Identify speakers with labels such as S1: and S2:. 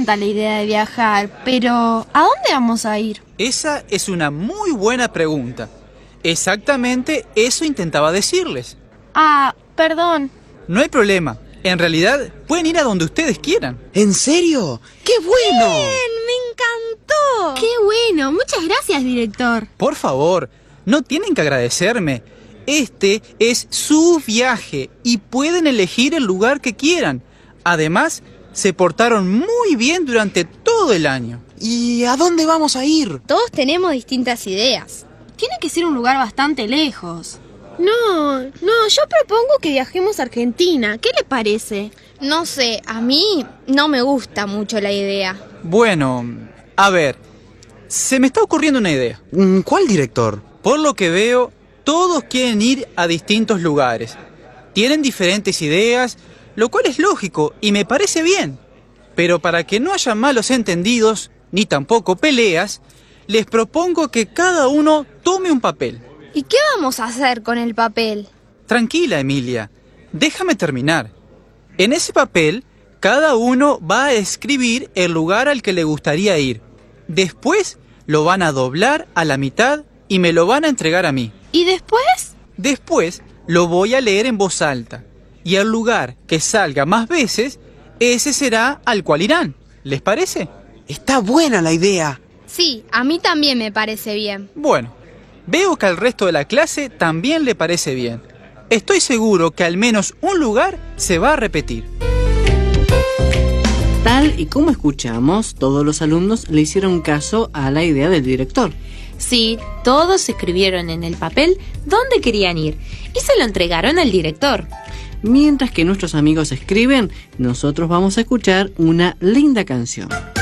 S1: encanta la idea de viajar, pero ¿a dónde vamos a ir?
S2: Esa es una muy buena pregunta. Exactamente eso intentaba decirles.
S1: Ah, perdón.
S2: No hay problema. En realidad, pueden ir a donde ustedes quieran.
S3: ¿En serio? ¡Qué bueno!
S4: ¡Bien! ¡Me encantó!
S1: ¡Qué bueno! Muchas gracias, director.
S2: Por favor, no tienen que agradecerme. Este es su viaje y pueden elegir el lugar que quieran. Además, se portaron muy bien durante todo el año.
S3: ¿Y a dónde vamos a ir?
S4: Todos tenemos distintas ideas.
S1: Tiene que ser un lugar bastante lejos.
S5: No, yo propongo que viajemos a Argentina. ¿Qué le parece?
S4: No sé, a mí no me gusta mucho la idea.
S2: Bueno, a ver, se me está ocurriendo una idea.
S3: ¿Cuál, director?
S2: Por lo que veo, todos quieren ir a distintos lugares. Tienen diferentes ideas, lo cual es lógico y me parece bien. Pero para que no haya malos entendidos, ni tampoco peleas, les propongo que cada uno tome un papel.
S4: ¿Y qué vamos a hacer con el papel?
S2: Tranquila, Emilia. Déjame terminar. En ese papel, cada uno va a escribir el lugar al que le gustaría ir. Después, lo van a doblar a la mitad y me lo van a entregar a mí.
S1: ¿Y después?
S2: Después, lo voy a leer en voz alta. Y el lugar que salga más veces, ese será al cual irán. ¿Les parece?
S3: Está buena la idea.
S4: Sí, a mí también me parece bien.
S2: Bueno, veo que al resto de la clase también le parece bien. Estoy seguro que al menos un lugar se va a repetir.
S6: Tal y como escuchamos, todos los alumnos le hicieron caso a la idea del director.
S7: Sí, todos escribieron en el papel dónde querían ir y se lo entregaron al director.
S6: Mientras que nuestros amigos escriben, nosotros vamos a escuchar una linda canción.